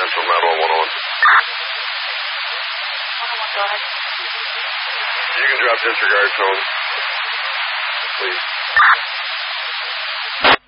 Central 911. Go ahead. You can drop disregard tone, please.